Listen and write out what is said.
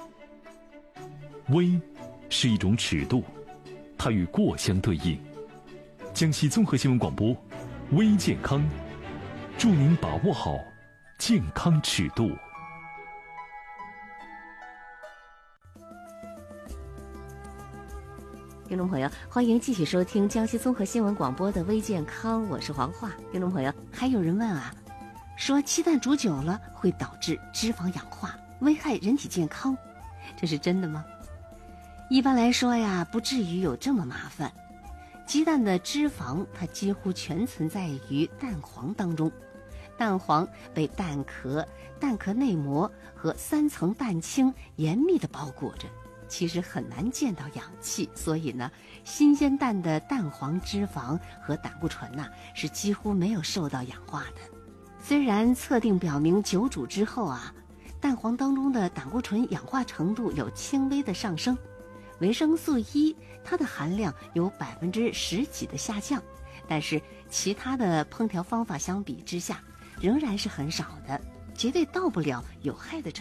微是一种尺度，它与过相对应。江西综合新闻广播，微健康，祝您把握好健康尺度。 听众朋友，欢迎继续收听江西综合新闻广播的微健康，我是黄华。听众朋友，还有人问啊，说鸡蛋煮久了会导致脂肪氧化，危害人体健康，这是真的吗？一般来说呀，不至于有这么麻烦。鸡蛋的脂肪它几乎全存在于蛋黄当中，蛋黄被蛋壳、蛋壳内膜和3层蛋清严密地包裹着，其实很难见到氧气，所以呢，新鲜蛋的蛋黄脂肪和胆固醇是几乎没有受到氧化的。虽然测定表明久煮之后蛋黄当中的胆固醇氧化程度有轻微的上升，维生素 E 它的含量有10%几的下降，但是其他的烹调方法相比之下仍然是很少的，绝对到不了有害的程度。